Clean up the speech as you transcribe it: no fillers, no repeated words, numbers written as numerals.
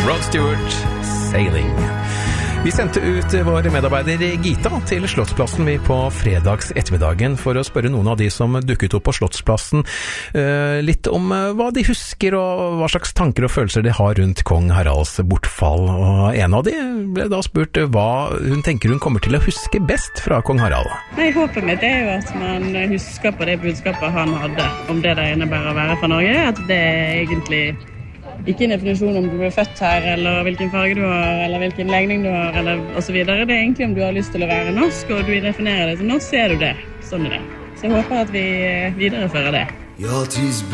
Rod Stewart, Sailing. Vi sendte ut vår medarbeider Gita til Slottsplassen vi på fredags ettermiddagen for å spørre noen av de som dukket opp på Slottsplassen litt om hva de husker og hva slags tanker og følelser de har rundt kong Haralds bortfall. Og en av de ble da spurt hva hun tenker hun kommer til å huske best fra kong Harald. Nei, håpet mitt er jo at man husker på det budskapet han hadde om det der innebærer å være fra Norge, at det egentlig ikke en definisjon om du er født her, eller hvilken farge du har, eller hvilken legning du har, eller og så videre. Det er egentlig om du har lyst til å være norsk, og du definerer det som norsk, så er du det. Sånn er det. Så jeg håper at vi viderefører det.